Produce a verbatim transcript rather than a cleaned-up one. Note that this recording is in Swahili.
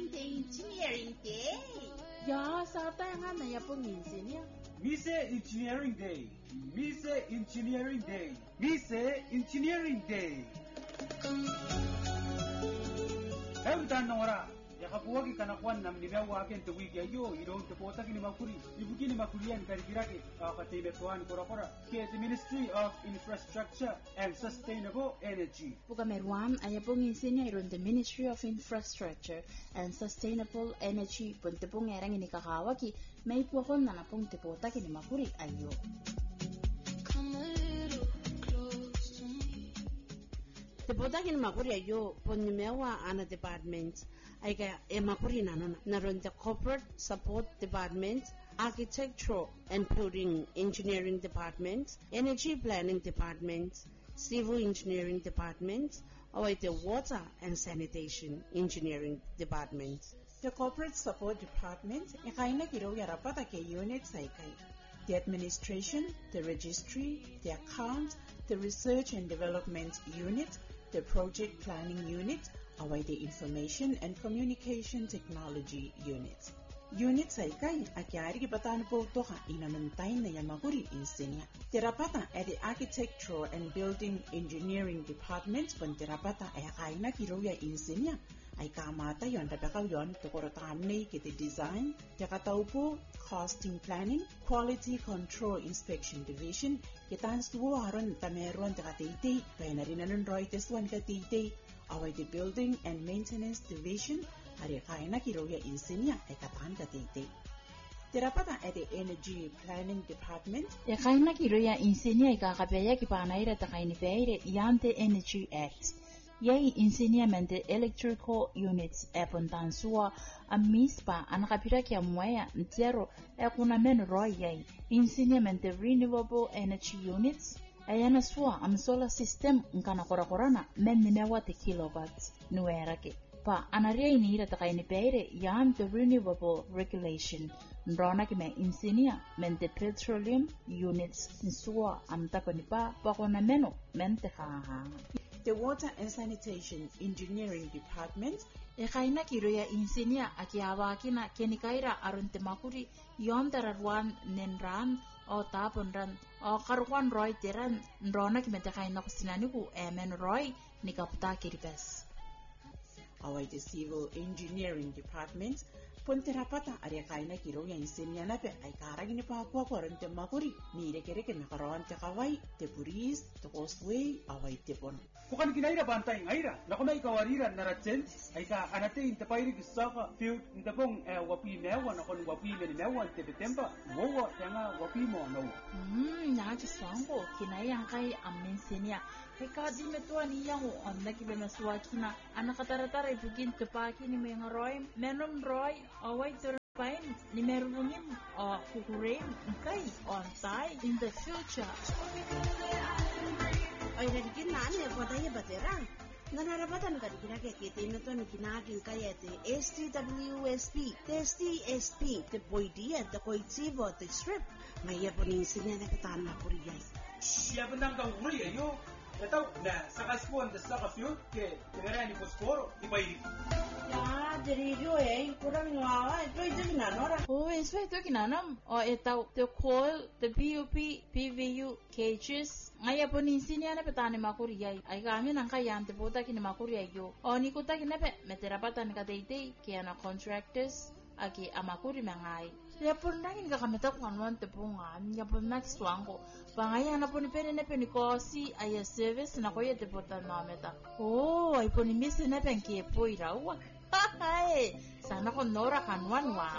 the Engineering Day. Ya, sa tayo nga na yapong engineer. Mise Engineering Day. Mise Engineering Day. Mise Engineering Day. Every time nora, yakapuwagi kanakwan nam nimewa akin to wiki ayo, iro to pota kini makuri. Ibugini makurian karigirake kakatimetuan kora-kora. Ke the Ministry of Infrastructure and Sustainable Energy. Pugamerwan ay yapong engineer iron the Ministry of Infrastructure and Sustainable Energy punte pong erang ini kakawaki may puhon na napong tipota kini makuri ayo. Tipota kini makuri ayo ponimewa ana department aiga e makuri nanona naron the Corporate Support Department, Architectural and Building Engineering Department, Energy Planning Department, Civil Engineering Department, or the Water and Sanitation Engineering Department. The Corporate Support Department ikaina kiro yarapata ke units aikai. The Administration, the Registry, the Account, the Research and Development Unit, the Project Planning Unit, or the Information and Communication Technology Unit. Units aikai akiari ki patan po toha inanantay na yamaguri insinya. Terapata at the Architectural and Building Engineering Department pun terapata ay kaina kiruya insinya. Ay kamata yon tapakaw yon tukorotamne kiti design, takataupo costing planning, quality control inspection division, kitan suwaron tameron takatiti, kaya na rin anong roites wan katiti, away the building and maintenance division, hari kaya na kiruya insinya ay katan katiti. Terapata at the Energy Planning Department, Ya kaya na kiruya insinya ay kakapaya kipanaira takay ni Peire Yante Energy Act. Yay enseñamiento electrical units e pontansua a mispa anakapira kia mwaya zero e kuna men roy yay enseñamiento renewable energy units ayana sua am solar system nkana kora korana men nimewa te kilowatts nuera ke pa anaria inira takai ni peire yam the renewable regulation ndrona ke me enseña men the petroleum units sua am takoni pa pa kona meno men te ha. The Water and Sanitation Engineering Department, e kaina kiroya insinia akiawa kina kenikaira arunte makuri yom dararwan nenran o taponran o karwan roy teran ndrona kimete kaina kusinaniku emen roy nikapta kiribes. Away the Civil Engineering Department, Ponterapata Ariakaina Kiroya insinia nape ay karagini pa ako korante makuri ni rekereke nakaroon te kawai te puris te causeway away te pon. Kukan kinaira bantay ngaira, nakunay kawarira naratsen, ay ka anate intapayri kisaka field intapong wapi mewa nakon wapi meni mewa te betemba, wowa tanga wapi mo no. Hmm, naki swango kinayang kay amensinia. Heka di metua ni yang on lagi bemasua kina anak kata-kata ibugin tepaki ni mengaroy menom roy away terpain ni merungin o kukurim kai on tai in the future. Ay nagiging naan eh pada ya batera. Nanarapatan ka dikira kaya kita metua ni kinagin kaya te S T W S P, te S T S P, te poidia, te koitibo, te strip. Maya po ni insinya na kataan na kuriyay. Siya bentang ka uri ayo. Ito na saka spon the saka field ke tengarani posporo ipairi. Ya, jadi yo eh kurang ngawa itu itu nanora. Oh, eso itu kinanam o etau the coil, the P U P, P V U cages. Ngaya po ni insinia na petani makuri yay. Ay kami nang kaya ante puta kini makuri ayo. O ni kuta kini pe meterapatan kateite kaya na contractors aki amakuri mangai. Ya pun nangin ka kami takuan wan te pungan. Ya pun next wango. Pangaya na po ni pene nepe ni kosi ay service na koya te puta na meta. Oh, ay po ni misi nepe ki po irawa. Hai, sana ko nora kanwan wa.